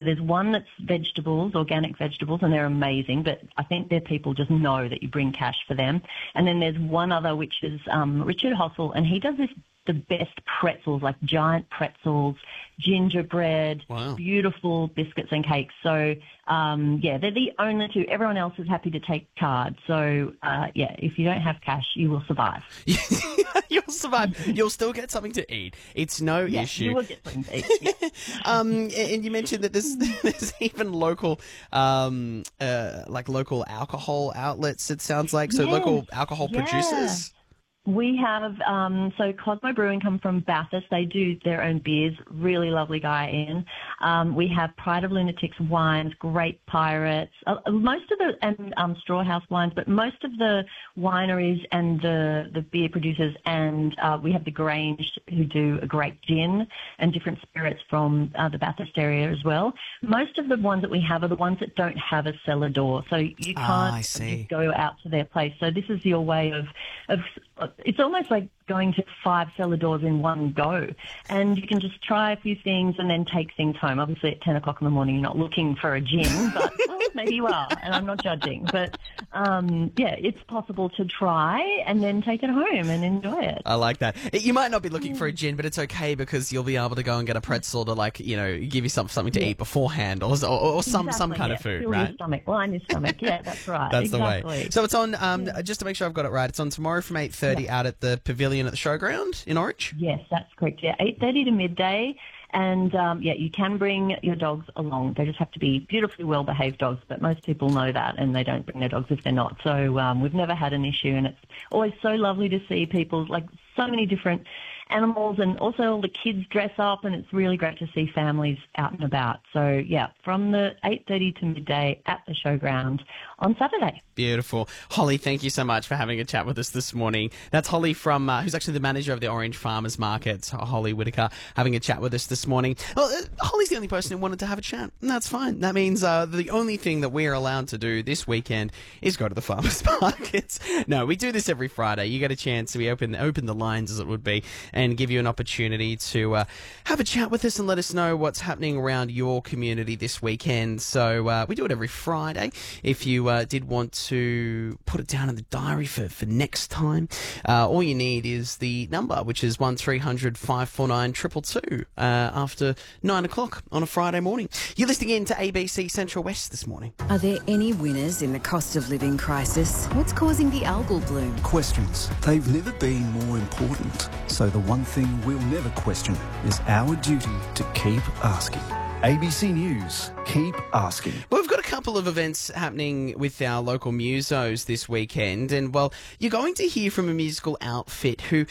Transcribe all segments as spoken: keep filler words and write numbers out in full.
there's one that's vegetables, organic vegetables, and they're amazing, but I think their people just know that you bring cash for them. And then there's one other, which is um, Richard Hossel, and he does this the best pretzels, like giant pretzels, gingerbread, wow. beautiful biscuits and cakes. So, um, yeah, they're the only two. Everyone else is happy to take cards. So, uh, yeah, if you don't have cash, you will survive. You'll survive. You'll still get something to eat. It's no yeah, issue. You will get something to eat. Yeah. um, and you mentioned that there's, there's even local, um, uh, like local alcohol outlets, it sounds like. So yes. local alcohol yeah. producers. We have, um, so Cosmo Brewing come from Bathurst. They do their own beers. Really lovely guy, Ian. Um, we have Pride of Lunatics wines, Great Pirates, uh, most of the, and um, Straw House wines, but most of the wineries and the, the beer producers, and uh, we have the Grange who do a great gin and different spirits from uh, the Bathurst area as well. Most of the ones that we have are the ones that don't have a cellar door, so you can't ah, I see. just go out to their place. So this is your way of, of it's almost like going to five cellar doors in one go, and you can just try a few things and then take things home. Obviously, at ten o'clock in the morning, you're not looking for a gin, but well, maybe you are, and I'm not judging. But um, yeah, it's possible to try and then take it home and enjoy it. I like that. You might not be looking for a gin, but it's okay because you'll be able to go and get a pretzel to, like, you know, give you some, something to yeah. eat beforehand, or, or, or some exactly, some kind yeah. of food, Fill right? Your stomach, line your stomach. Yeah, that's right. That's exactly. the way. So it's on. Um, yeah. Just to make sure I've got it right, it's on tomorrow from eight thirty yeah. out at the Pavilion at the Showground in Orange? Yes, that's correct. Yeah, eight thirty to midday. And, um, yeah, you can bring your dogs along. They just have to be beautifully well-behaved dogs, but most people know that, and they don't bring their dogs if they're not. So um, we've never had an issue, and it's always so lovely to see people, like so many different animals, and also all the kids dress up, and it's really great to see families out and about. So, yeah, from the eight thirty to midday at the Showground on Saturday. Beautiful. Holly, thank you so much for having a chat with us this morning. That's Holly from, uh, who's actually the manager of the Orange Farmers Market, Holly Whitaker, having a chat with us this morning. Well, uh, Holly's the only person who wanted to have a chat, and that's fine. That means uh, the only thing that we're allowed to do this weekend is go to the farmers markets. No, we do this every Friday. You get a chance, we open, open the lines, as it would be, and give you an opportunity to uh, have a chat with us and let us know what's happening around your community this weekend. So uh, we do it every Friday. If you uh, did want to put it down in the diary for, for next time, uh, all you need is the number, which is one three hundred five four nine two two two, uh, after nine o'clock on a Friday morning. You're listening in to A B C Central West this morning. Are there any winners in the cost of living crisis? What's causing the algal bloom? Questions. They've never been more important. So the one thing we'll never question is our duty to keep asking. A B C News, keep asking. Well, we've got a couple of events happening with our local musos this weekend, and, well, you're going to hear from a musical outfit who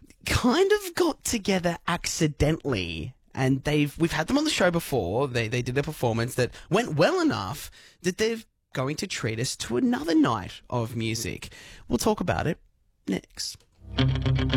kind of got together accidentally, and they've we've had them on the show before. They they did a performance that went well enough that they're going to treat us to another night of music. We'll talk about it next.